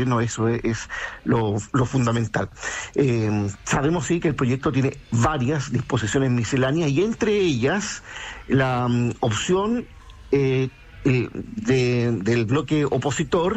gobierno, eso es lo fundamental. Sabemos sí que el proyecto tiene varias disposiciones misceláneas y entre ellas la opción del bloque opositor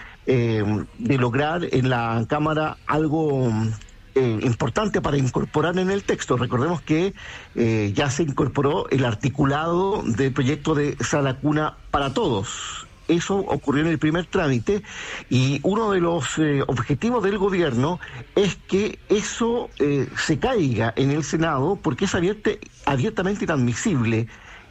de lograr en la Cámara algo importante para incorporar en el texto. Recordemos que ya se incorporó el articulado del proyecto de Sala Cuna para Todos. Eso ocurrió en el primer trámite y uno de los objetivos del gobierno es que eso se caiga en el Senado porque es abiertamente inadmisible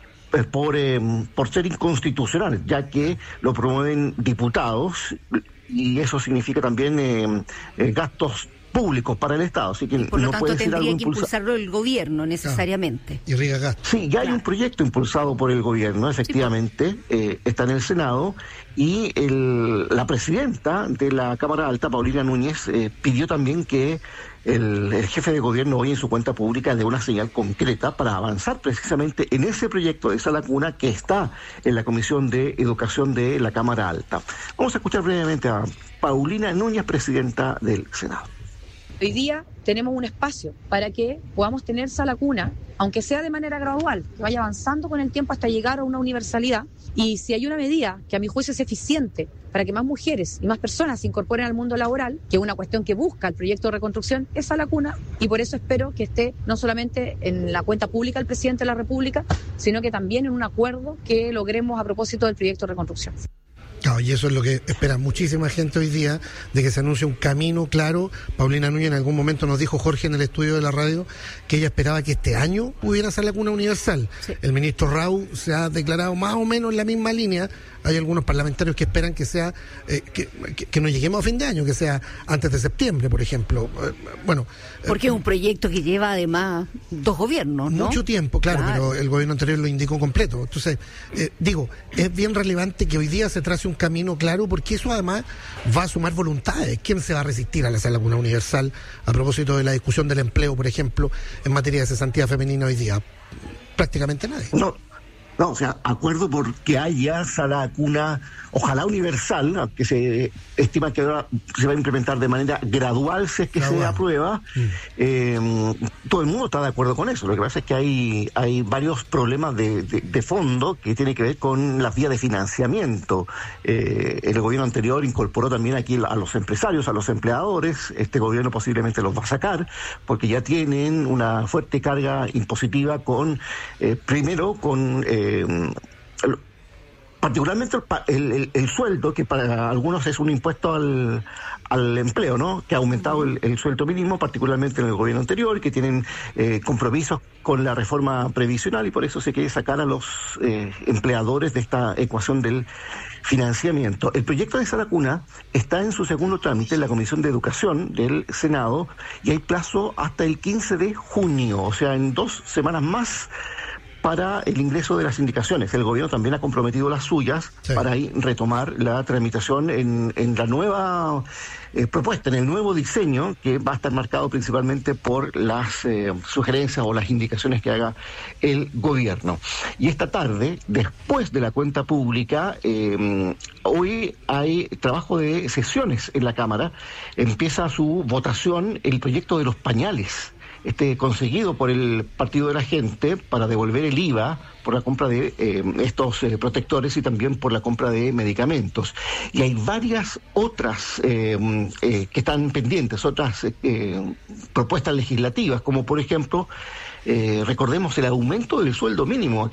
por ser inconstitucional, ya que lo promueven diputados y eso significa también gastos públicos para el Estado, así que por lo no tanto puede ser algo tendría que impulsarlo el gobierno necesariamente. Y riega gasto. Sí, ya hay un proyecto impulsado por el gobierno, efectivamente, está en el Senado, y la presidenta de la Cámara Alta, Paulina Núñez, pidió también que el jefe de gobierno hoy en su cuenta pública dé una señal concreta para avanzar precisamente en ese proyecto de Sala Cuna que está en la Comisión de Educación de la Cámara Alta. Vamos a escuchar brevemente a Paulina Núñez, presidenta del Senado. Hoy día tenemos un espacio para que podamos tener Sala Cuna, aunque sea de manera gradual, que vaya avanzando con el tiempo hasta llegar a una universalidad. Y si hay una medida que a mi juicio es eficiente para que más mujeres y más personas se incorporen al mundo laboral, que es una cuestión que busca el proyecto de reconstrucción, es Sala Cuna, y por eso espero que esté no solamente en la cuenta pública del presidente de la República, sino que también en un acuerdo que logremos a propósito del proyecto de reconstrucción. Claro, y eso es lo que espera muchísima gente hoy día, de que se anuncie un camino claro. Paulina Núñez en algún momento nos dijo, Jorge, en el estudio de la radio, que ella esperaba que este año pudiera ser la cuna universal. Sí. El ministro Rau se ha declarado más o menos en la misma línea. Hay algunos parlamentarios que esperan que sea que no lleguemos a fin de año, que sea antes de septiembre, por ejemplo. Porque es un proyecto que lleva además 2 gobiernos, ¿no? Mucho tiempo, claro, pero el gobierno anterior lo indicó completo. Entonces, es bien relevante que hoy día se trace un camino claro, porque eso además va a sumar voluntades. ¿Quién se va a resistir a la Sala Cuna universal a propósito de la discusión del empleo, por ejemplo, en materia de cesantía femenina hoy día? Prácticamente nadie. No, o sea, acuerdo porque haya Sala Cuna, ojalá universal, aunque se estima que ahora se va a implementar de manera gradual si es que se aprueba. Todo el mundo está de acuerdo con eso. Lo que pasa es que hay varios problemas de fondo que tienen que ver con las vías de financiamiento. El gobierno anterior incorporó también aquí a los empresarios, a los empleadores. Este gobierno posiblemente los va a sacar porque ya tienen una fuerte carga impositiva primero con particularmente el sueldo, que para algunos es un impuesto al empleo, ¿no? Que ha aumentado el sueldo mínimo, particularmente en el gobierno anterior, que tienen compromisos con la reforma previsional y por eso se quiere sacar a los empleadores de esta ecuación del financiamiento. El proyecto de Sala Cuna está en su segundo trámite en la Comisión de Educación del Senado y hay plazo hasta el 15 de junio, o sea, en 2 semanas más para el ingreso de las indicaciones. El gobierno también ha comprometido las suyas para ahí retomar la tramitación en la nueva propuesta, en el nuevo diseño que va a estar marcado principalmente por las sugerencias o las indicaciones que haga el gobierno. Y esta tarde, después de la cuenta pública, hoy hay trabajo de sesiones en la Cámara. Empieza su votación el proyecto de los pañales, conseguido por el Partido de la Gente para devolver el IVA por la compra de estos protectores y también por la compra de medicamentos. Y hay varias otras que están pendientes, otras propuestas legislativas, como por ejemplo, recordemos el aumento del sueldo mínimo a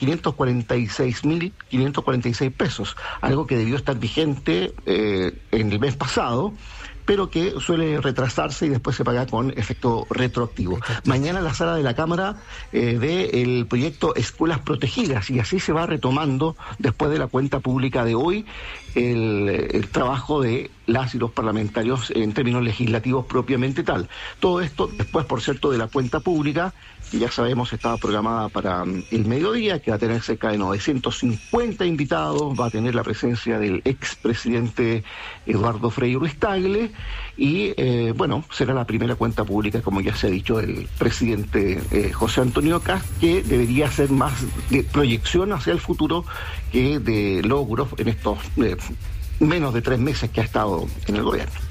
546.546 pesos, algo que debió estar vigente en el mes pasado, pero que suele retrasarse y después se paga con efecto retroactivo. Mañana la sala de la Cámara ve el proyecto Escuelas Protegidas y así se va retomando después de la cuenta pública de hoy el trabajo de las y los parlamentarios en términos legislativos propiamente tal. Todo esto después, por cierto, de la cuenta pública, que ya sabemos estaba programada para el mediodía, que va a tener cerca de 950 invitados, va a tener la presencia del expresidente Eduardo Frei Ruiz Tagle y, será la primera cuenta pública, como ya se ha dicho, del presidente José Antonio Kast, que debería ser más de proyección hacia el futuro que de logros en estos menos de 3 meses que ha estado en el gobierno.